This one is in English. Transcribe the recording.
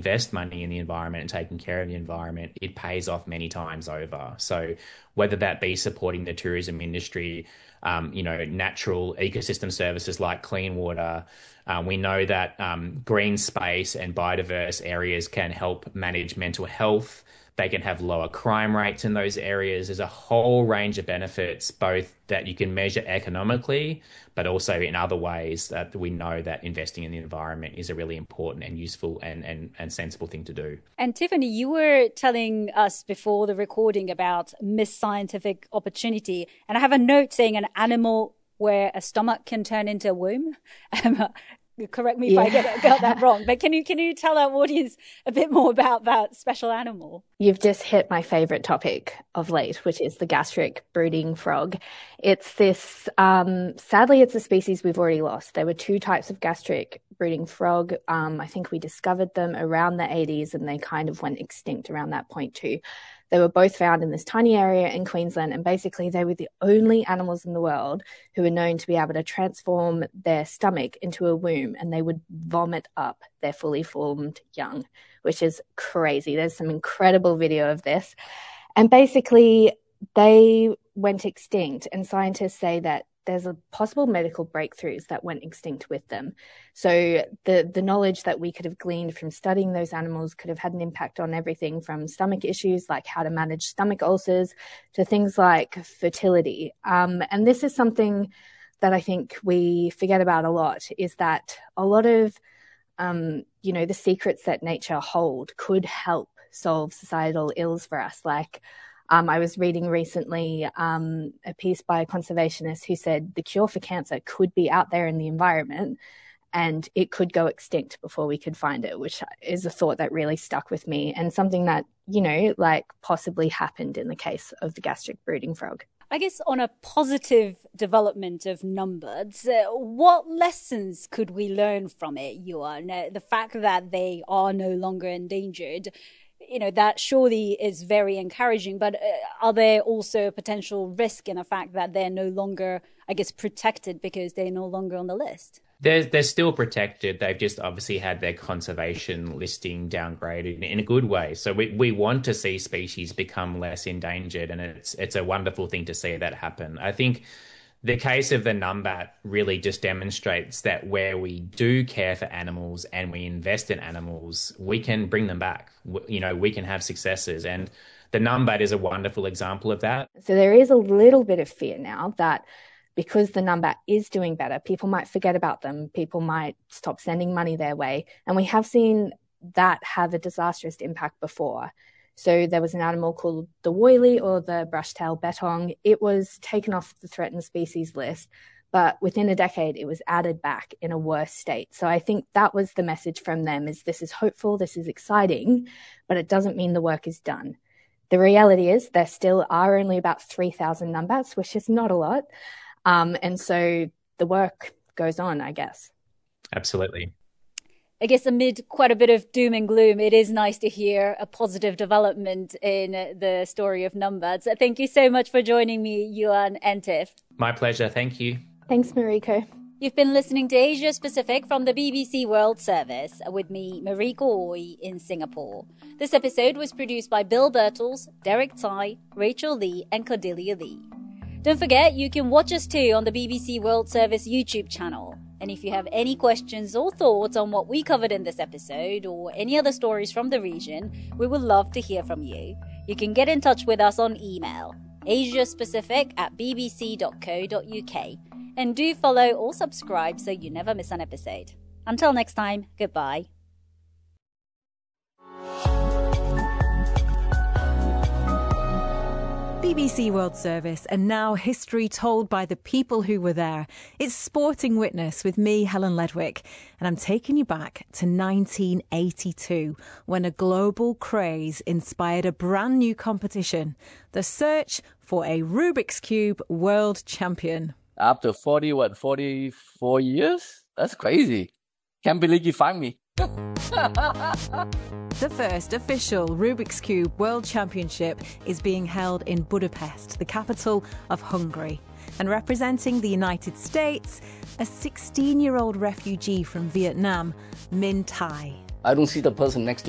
invest money in the environment and taking care of the environment, it pays off many times over. So whether that be supporting the tourism industry, natural ecosystem services like clean water, we know that green space and biodiverse areas can help manage mental health. They can have lower crime rates in those areas. There's a whole range of benefits, both that you can measure economically, but also in other ways that we know that investing in the environment is a really important and useful and sensible thing to do. And Tiffany, you were telling us before the recording about missed scientific opportunity. And I have a note saying an animal where a stomach can turn into a womb. Correct me if I got that wrong, but can you tell our audience a bit more about that special animal? You've just hit my favorite topic of late, which is the gastric brooding frog. It's this, sadly, it's a species we've already lost. There were two types of gastric brooding frog. I think we discovered them around the 80s and they kind of went extinct around that point too. They were both found in this tiny area in Queensland, and basically they were the only animals in the world who were known to be able to transform their stomach into a womb, and they would vomit up their fully formed young, which is crazy. There's some incredible video of this. And basically they went extinct, and scientists say that there's a possible medical breakthroughs that went extinct with them. So the knowledge that we could have gleaned from studying those animals could have had an impact on everything from stomach issues, like how to manage stomach ulcers, to things like fertility. And this is something that I think we forget about a lot, is that a lot of, the secrets that nature hold could help solve societal ills for us. Like, I was reading recently a piece by a conservationist who said the cure for cancer could be out there in the environment and it could go extinct before we could find it, which is a thought that really stuck with me and something that, possibly happened in the case of the gastric brooding frog. I guess on a positive development of numbers, what lessons could we learn from it, Yuan? The fact that they are no longer endangered, that surely is very encouraging, but are there also a potential risk in the fact that they're no longer, protected because they're no longer on the list? They're still protected. They've just obviously had their conservation listing downgraded in a good way. So we want to see species become less endangered, and it's a wonderful thing to see that happen. I think the case of the numbat really just demonstrates that where we do care for animals and we invest in animals, we can bring them back. We can have successes. And the numbat is a wonderful example of that. So there is a little bit of fear now that because the numbat is doing better, people might forget about them. People might stop sending money their way. And we have seen that have a disastrous impact before. So there was an animal called the woylie, or the brush-tailed bettong. It was taken off the threatened species list, but within a decade it was added back in a worse state. So I think that was the message from them, is this is hopeful, this is exciting, but it doesn't mean the work is done. The reality is there still are only about 3,000 numbats, which is not a lot. And so the work goes on, I guess. Absolutely. I guess amid quite a bit of doom and gloom, it is nice to hear a positive development in the story of numbats. Thank you so much for joining me, Yuan and Tiff. My pleasure. Thank you. Thanks, Mariko. You've been listening to Asia Pacific from the BBC World Service with me, Mariko Oi, in Singapore. This episode was produced by Bill Birtles, Derek Tsai, Rachel Lee and Cordelia Lee. Don't forget, you can watch us too on the BBC World Service YouTube channel. And if you have any questions or thoughts on what we covered in this episode or any other stories from the region, we would love to hear from you. You can get in touch with us on email, asiapacific@bbc.co.uk. And do follow or subscribe so you never miss an episode. Until next time, goodbye. BBC World Service, and now history told by the people who were there. It's Sporting Witness with me, Helen Ledwick, and I'm taking you back to 1982 when a global craze inspired a brand new competition, the search for a Rubik's Cube world champion. After 44 years? That's crazy. Can't believe you found me. The first official Rubik's Cube World Championship is being held in Budapest, the capital of Hungary. And representing the United States, a 16-year-old refugee from Vietnam, Minh Thai. I don't see the person next to